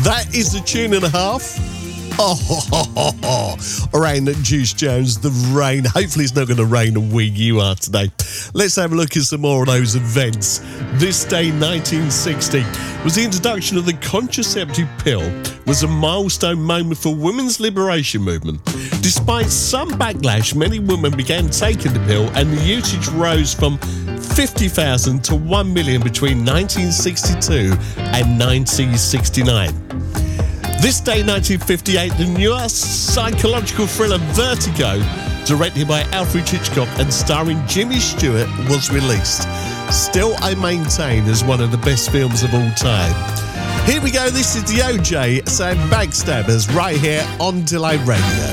That is a tune and a half. Rain at Juice Jones, the rain. Hopefully it's not going to rain where you are today. Let's have a look at some more of those events. This day, 1960, was the introduction of the contraceptive pill. Was a milestone moment for women's liberation movement. Despite some backlash, many women began taking the pill, and the usage rose from 50,000 to 1 million between 1962 and 1969. This day, 1958, the newer psychological thriller Vertigo, directed by Alfred Hitchcock and starring Jimmy Stewart, was released. Still, I maintain as one of the best films of all time. Here we go, this is the OJ saying Backstabbers right here on Delay Radio.